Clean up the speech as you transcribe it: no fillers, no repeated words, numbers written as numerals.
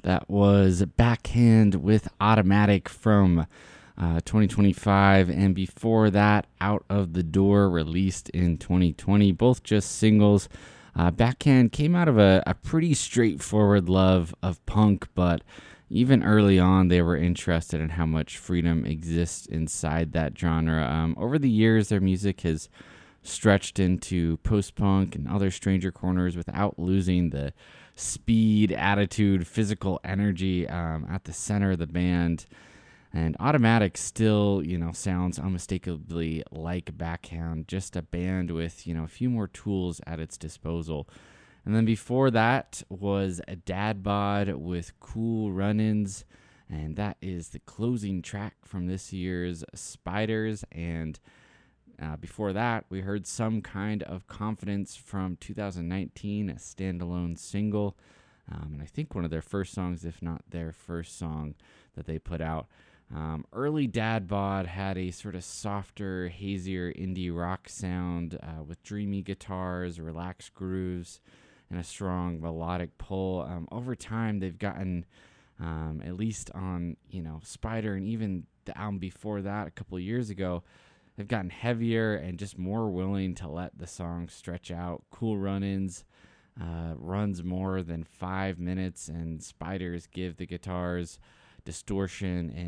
That was Backhand with Automatic from 2025. And before that, Out of the Door, released in 2020. Both just singles. Backhand came out of a pretty straightforward love of punk, but even early on, they were interested in how much freedom exists inside that genre. Over the years, their music has stretched into post-punk and other stranger corners without losing the speed, attitude, physical energy at the center of the band. And Automatic still, sounds unmistakably like Backhand, just a band with, a few more tools at its disposal. And then before that was a Dad Bod with Cool Run-Ins, and that is the closing track from this year's Spiders. And before that, we heard Some Kind of Confidence from 2019, a standalone single, and I think one of their first songs, if not their first song that they put out. Early Dad Bod had a sort of softer, hazier indie rock sound with dreamy guitars, relaxed grooves, and a strong melodic pull. Over time, they've gotten, at least on Spider and even the album before that, a couple of years ago, they've gotten heavier and just more willing to let the song stretch out. Cool Run-Ins runs more than 5 minutes, and Spiders give the guitars distortion and